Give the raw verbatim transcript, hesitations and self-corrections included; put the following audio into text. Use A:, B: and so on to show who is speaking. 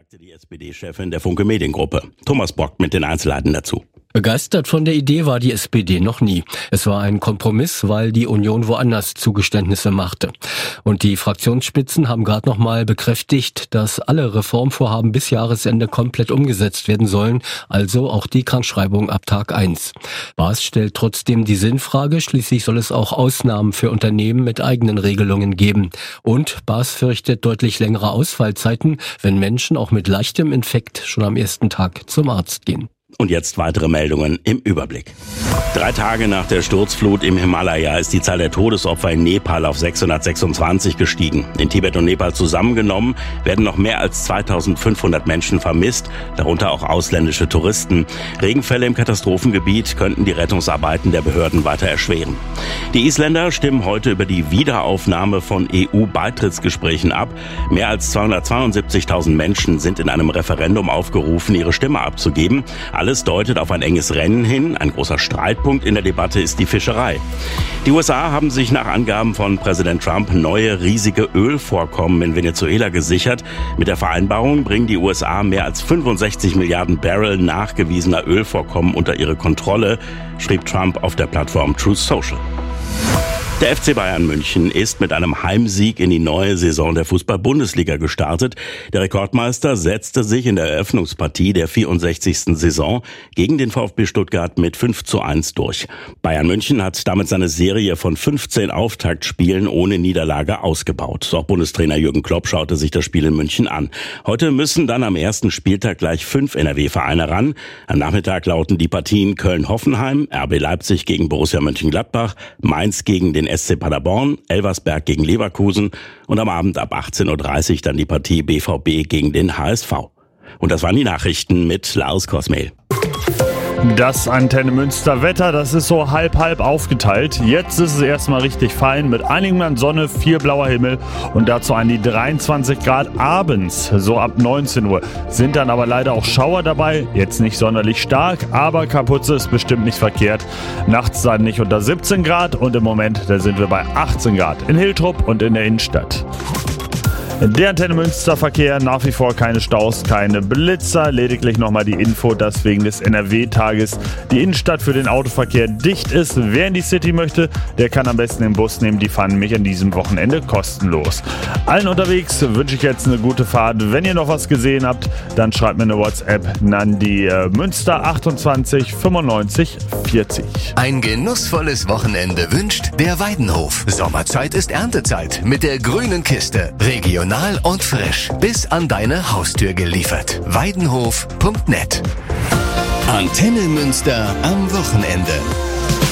A: sagte die S P D-Chefin der Funke Mediengruppe. Thomas Bock mit den Einzelheiten dazu.
B: Begeistert von der Idee war die S P D noch nie. Es war ein Kompromiss, weil die Union woanders Zugeständnisse machte. Und die Fraktionsspitzen haben gerade noch mal bekräftigt, dass alle Reformvorhaben bis Jahresende komplett umgesetzt werden sollen, also auch die Krankschreibung ab Tag eins. Baas stellt trotzdem die Sinnfrage, schließlich soll es auch Ausnahmen für Unternehmen mit eigenen Regelungen geben. Und Baas fürchtet deutlich längere Ausfallzeiten, wenn Menschen auch mit leichtem Infekt schon am ersten Tag zum Arzt gehen.
A: Und jetzt weitere Meldungen im Überblick. Drei Tage nach der Sturzflut im Himalaya ist die Zahl der Todesopfer in Nepal auf sechshundertsechsundzwanzig gestiegen. In Tibet und Nepal zusammengenommen werden noch mehr als zweitausendfünfhundert Menschen vermisst, darunter auch ausländische Touristen. Regenfälle im Katastrophengebiet könnten die Rettungsarbeiten der Behörden weiter erschweren. Die Isländer stimmen heute über die Wiederaufnahme von E U-Beitrittsgesprächen ab. Mehr als zweihundertzweiundsiebzigtausend Menschen sind in einem Referendum aufgerufen, ihre Stimme abzugeben. Alles deutet auf ein enges Rennen hin. Ein großer Streitpunkt in der Debatte ist die Fischerei. Die U S A haben sich nach Angaben von Präsident Trump neue riesige Ölvorkommen in Venezuela gesichert. Mit der Vereinbarung bringen die U S A mehr als fünfundsechzig Milliarden Barrel nachgewiesener Ölvorkommen unter ihre Kontrolle, schrieb Trump auf der Plattform Truth Social. Der F C Bayern München ist mit einem Heimsieg in die neue Saison der Fußball-Bundesliga gestartet. Der Rekordmeister setzte sich in der Eröffnungspartie der vierundsechzigsten Saison gegen den VfB Stuttgart mit fünf zu eins durch. Bayern München hat damit seine Serie von fünfzehn Auftaktspielen ohne Niederlage ausgebaut. Auch Bundestrainer Jürgen Klopp schaute sich das Spiel in München an. Heute müssen dann am ersten Spieltag gleich fünf N R W-Vereine ran. Am Nachmittag lauten die Partien Köln-Hoffenheim, R B Leipzig gegen Borussia Mönchengladbach, Mainz gegen den S C Paderborn, Elversberg gegen Leverkusen und am Abend ab achtzehn Uhr dreißig dann die Partie B V B gegen den H S V. Und das waren die Nachrichten mit Lars Kosmehl.
C: Das Antenne Münster Wetter, das ist so halb-halb aufgeteilt. Jetzt ist es erstmal richtig fein mit einigem an Sonne, viel blauer Himmel und dazu an die dreiundzwanzig Grad abends, so ab neunzehn Uhr. Sind dann aber leider auch Schauer dabei, jetzt nicht sonderlich stark, aber Kapuze ist bestimmt nicht verkehrt. Nachts dann nicht unter siebzehn Grad und im Moment, da sind wir bei achtzehn Grad in Hiltrup und in der Innenstadt. Der Antenne Münster Verkehr, nach wie vor keine Staus, keine Blitzer, lediglich nochmal die Info, dass wegen des N R W-Tages die Innenstadt für den Autoverkehr dicht ist. Wer in die City möchte, der kann am besten den Bus nehmen, die fahren mich an diesem Wochenende kostenlos. Allen unterwegs wünsche ich jetzt eine gute Fahrt. Wenn ihr noch was gesehen habt, dann schreibt mir eine WhatsApp an die äh, Münster achtundzwanzig fünfundneunzig vierzig.
D: Ein genussvolles Wochenende wünscht der Weidenhof. Sommerzeit ist Erntezeit mit der grünen Kiste. Regional und frisch. Bis an deine Haustür geliefert. weidenhof punkt net. Antenne Münster am Wochenende.